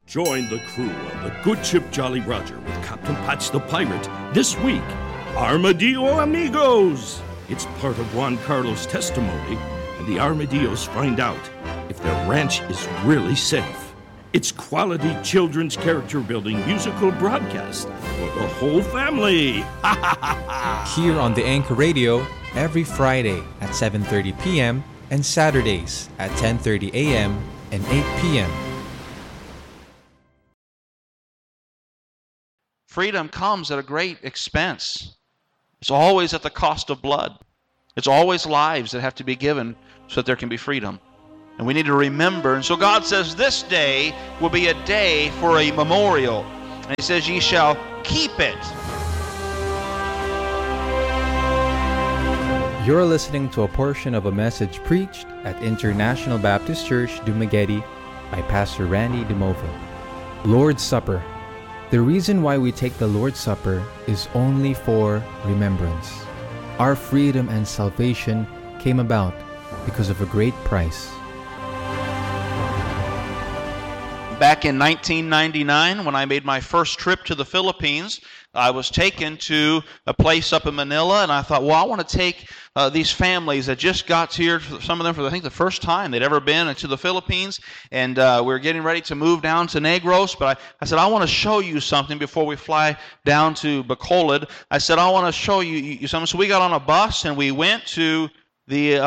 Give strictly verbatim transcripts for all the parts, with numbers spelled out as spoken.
Join the crew of the good ship Jolly Roger with Captain Patch the Pirate this week. Armadillo Amigos! It's part of Juan Carlos' testimony, and the Armadillos find out if their ranch is really safe. It's quality children's character-building musical broadcast for the whole family. Here on the Anchor Radio, every Friday at seven thirty p.m. and Saturdays at ten thirty a.m. and eight p.m. Freedom comes at a great expense. It's always at the cost of blood. It's always lives that have to be given so that there can be freedom. And we need to remember. And so God says this day will be a day for a memorial. And He says, ye shall keep it. You're listening to a portion of a message preached at International Baptist Church, Dumaguete by Pastor Randy DeMova. Lord's Supper. The reason why we take the Lord's Supper is only for remembrance. Our freedom and salvation came about because of a great price. Back in nineteen ninety-nine, when I made my first trip to the Philippines, I was taken to a place up in Manila, and I thought, well, I want to take uh, these families that just got here, some of them for, I think, the first time they'd ever been to the Philippines, and uh, we were getting ready to move down to Negros, but I, I said, I want to show you something before we fly down to Bacolod. I said, I want to show you, you something. So we got on a bus, and we went to the uh,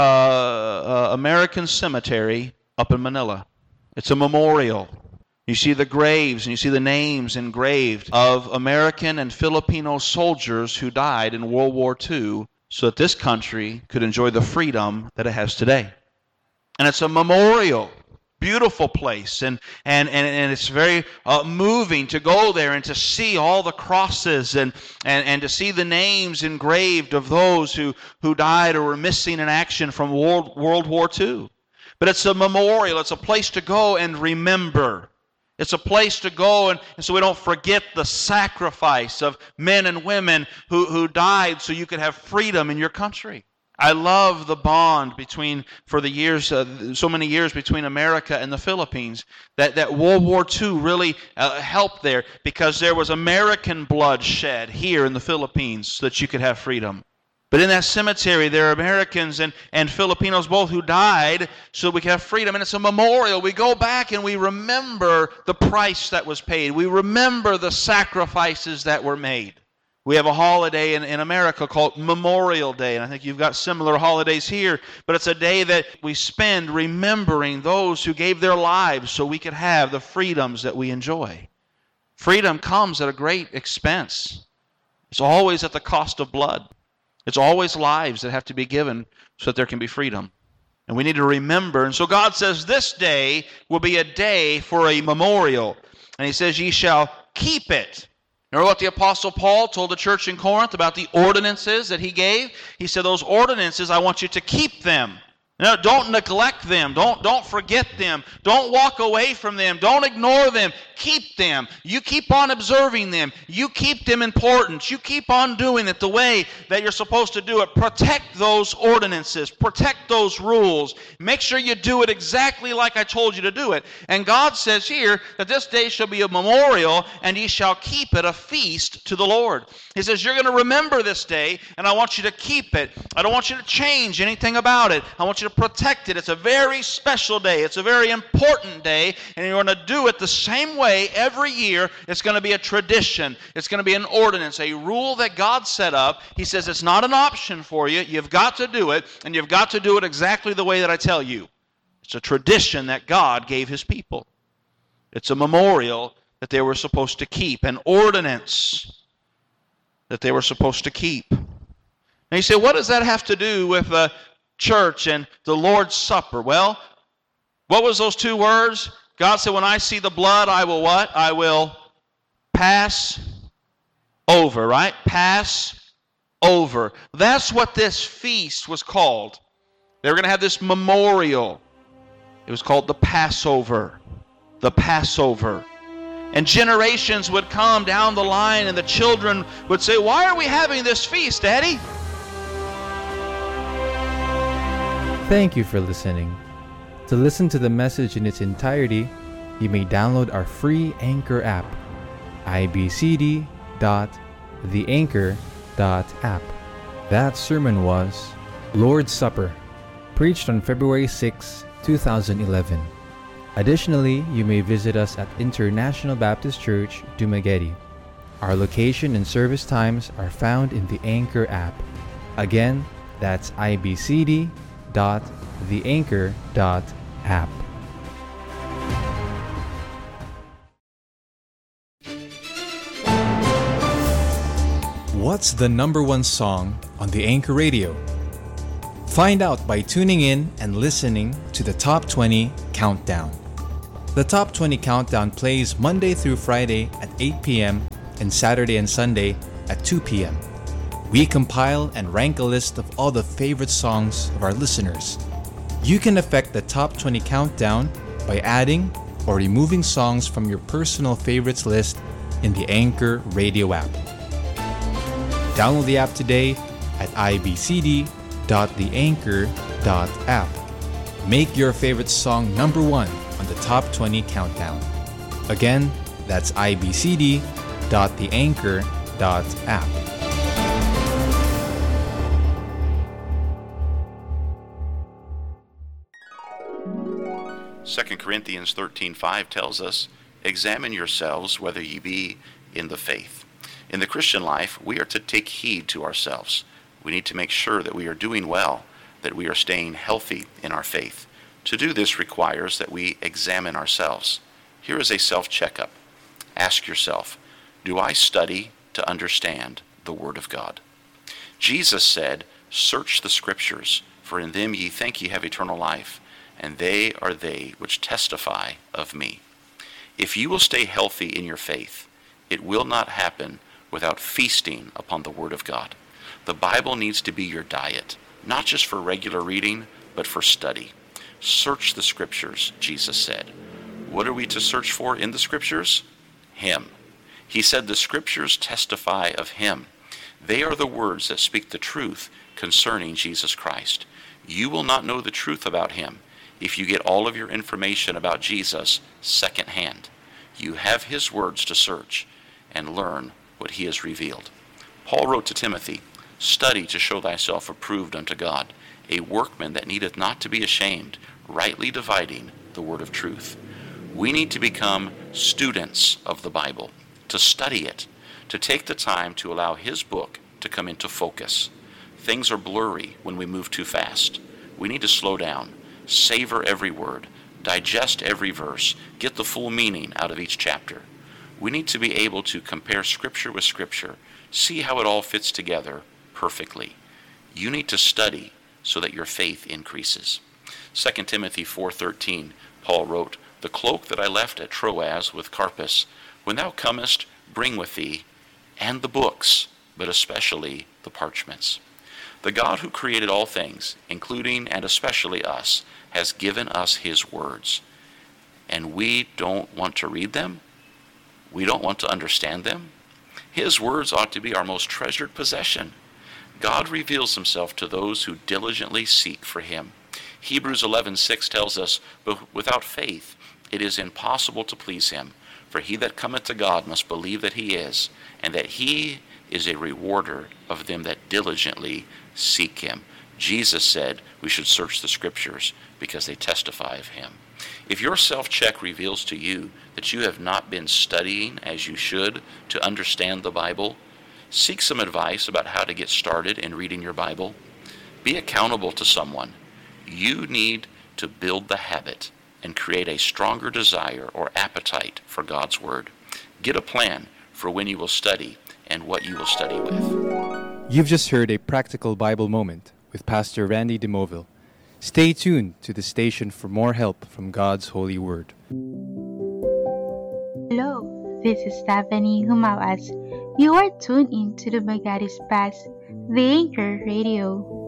uh, American Cemetery up in Manila. It's a memorial. You see the graves and you see the names engraved of American and Filipino soldiers who died in World War Two so that this country could enjoy the freedom that it has today. And it's a memorial, beautiful place, and and, and, and it's very uh, moving to go there and to see all the crosses and, and, and to see the names engraved of those who, who died or were missing in action from World, World War Two. But it's a memorial, it's a place to go and remember. It's a place to go, and, and so we don't forget the sacrifice of men and women who, who died so you could have freedom in your country. I love the bond between, for the years, uh, so many years between America and the Philippines, that, that World War Two really uh, helped there because there was American blood shed here in the Philippines so that you could have freedom. But in that cemetery, there are Americans and, and Filipinos both who died so we can have freedom. And it's a memorial. We go back and we remember the price that was paid. We remember the sacrifices that were made. We have a holiday in, in America called Memorial Day, and I think you've got similar holidays here. But it's a day that we spend remembering those who gave their lives so we could have the freedoms that we enjoy. Freedom comes at a great expense. It's always at the cost of blood. It's always lives that have to be given so that there can be freedom. And we need to remember. And so God says this day will be a day for a memorial. And He says, ye shall keep it. Remember what the Apostle Paul told the church in Corinth about the ordinances that he gave? He said, those ordinances, I want you to keep them. No, don't neglect them. Don't, don't forget them. Don't walk away from them. Don't ignore them. Keep them. You keep on observing them. You keep them important. You keep on doing it the way that you're supposed to do it. Protect those ordinances. Protect those rules. Make sure you do it exactly like I told you to do it. And God says here that this day shall be a memorial, and ye shall keep it a feast to the Lord. He says, you're going to remember this day, and I want you to keep it. I don't want you to change anything about it. I want you to protect it. It's a very special day. It's a very important day, and you're going to do it the same way every year. It's going to be a tradition. It's going to be an ordinance, a rule that God set up. He says it's not an option for you. You've got to do it, and you've got to do it exactly the way that I tell you. It's a tradition that God gave His people. It's a memorial that they were supposed to keep, an ordinance that they were supposed to keep. And you say, what does that have to do with the church and the Lord's Supper? Well, what was those two words? God said, when I see the blood, I will what? I will pass over, right? Pass over. That's what this feast was called. They were going to have this memorial. It was called the Passover. The Passover. And generations would come down the line, and the children would say, why are we having this feast, Daddy? Thank you for listening. To listen to the message in its entirety, you may download our free Anchor app, i b c d dot the anchor dot app. That sermon was Lord's Supper, preached on February sixth, twenty eleven. Additionally, you may visit us at International Baptist Church, Dumaguete. Our location and service times are found in the Anchor app. Again, that's i b c d dot the anchor dot app. What's the number one song on the Anchor Radio? Find out by tuning in and listening to the Top twenty Countdown. The Top twenty Countdown plays Monday through Friday at eight p.m. and Saturday and Sunday at two p.m. We compile and rank a list of all the favorite songs of our listeners. You can affect the Top twenty Countdown by adding or removing songs from your personal favorites list in the Anchor Radio app. Download the app today at i b c d dot the anchor dot app. Make your favorite song number one on the Top twenty Countdown. Again, that's i b c d dot the anchor dot app. Second Corinthians thirteen five tells us, "Examine yourselves whether ye be in the faith." In the Christian life, we are to take heed to ourselves. We need to make sure that we are doing well, that we are staying healthy in our faith. To do this requires that we examine ourselves. Here is a self-checkup. Ask yourself, do I study to understand the Word of God? Jesus said, "Search the Scriptures, for in them ye think ye have eternal life, and they are they which testify of me." If you will stay healthy in your faith, it will not happen without feasting upon the Word of God. The Bible needs to be your diet, not just for regular reading, but for study. Search the Scriptures, Jesus said. What are we to search for in the Scriptures? Him. He said the Scriptures testify of Him. They are the words that speak the truth concerning Jesus Christ. You will not know the truth about Him if you get all of your information about Jesus secondhand. You have His words to search and learn what He has revealed. Paul wrote to Timothy, "Study to show thyself approved unto God, a workman that needeth not to be ashamed, rightly dividing the word of truth." We need to become students of the Bible, to study it, to take the time to allow His book to come into focus. Things are blurry when we move too fast. We need to slow down, savor every word, digest every verse, get the full meaning out of each chapter. We need to be able to compare Scripture with Scripture, see how it all fits together perfectly. You need to study so that your faith increases. Second Timothy four thirteen, Paul wrote, "The cloak that I left at Troas with Carpus, when thou comest, bring with thee, and the books, but especially the parchments." The God who created all things, including and especially us, has given us His words. And we don't want to read them? We don't want to understand them? His words ought to be our most treasured possession. God reveals Himself to those who diligently seek for Him. Hebrews eleven six tells us, "But without faith it is impossible to please Him. For he that cometh to God must believe that He is, and that He is a rewarder of them that diligently seek Him." Jesus said we should search the Scriptures because they testify of Him. If your self-check reveals to you that you have not been studying as you should to understand the Bible, seek some advice about how to get started in reading your Bible. Be accountable to someone. You need to build the habit and create a stronger desire or appetite for God's Word. Get a plan for when you will study and what you will study with. You've just heard a practical Bible moment with Pastor Randy DeMoville. Stay tuned to the station for more help from God's holy word. Hello, this is Stephanie Humawas. You are tuned in to the Magatis Pass, the Anchor Radio.